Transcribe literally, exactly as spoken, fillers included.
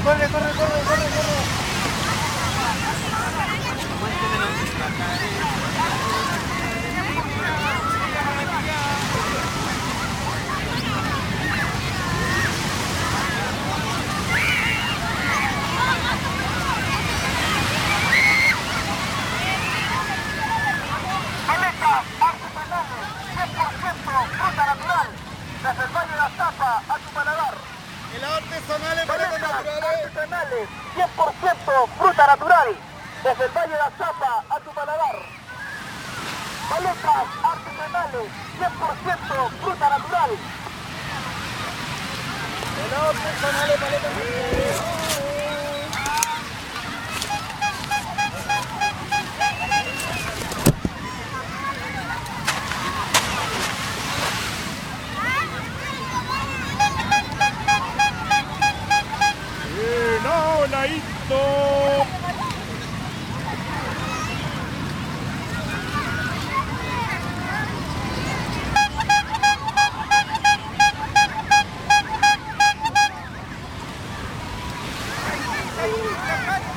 corre, corre, corre, corre, corre. Paletas artesanales, cien por ciento fruta natural, desde el Valle de Azapa a tu paladar. El artesanal en paletas Paletas naturales. artesanales, cien por ciento fruta natural, desde el Valle de Azapa a tu paladar. Paletas artesanales, cien por ciento fruta natural. El artesanal en paletas naturales. No, Naito. Ahí, acá.